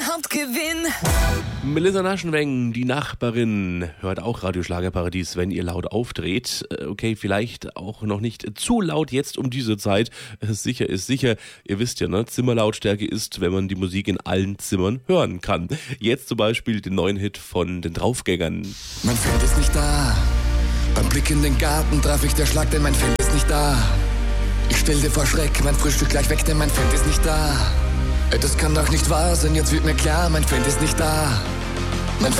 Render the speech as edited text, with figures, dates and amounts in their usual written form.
Hauptgewinn. Melissa Naschenweng, die Nachbarin, hört auch Radio Schlagerparadies, wenn ihr laut aufdreht. Okay, vielleicht auch noch nicht zu laut jetzt um diese Zeit. Sicher ist sicher. Ihr wisst ja, ne? Zimmerlautstärke ist, wenn man die Musik in allen Zimmern hören kann. Jetzt zum Beispiel den neuen Hit von den Draufgängern. Mein Freund ist nicht da. Beim Blick in den Garten traf ich der Schlag, denn mein Freund ist nicht da. Ich stellte vor Schreck mein Frühstück gleich weg, denn mein Freund ist nicht da. Das kann doch nicht wahr sein, jetzt wird mir klar, mein Freund ist nicht da.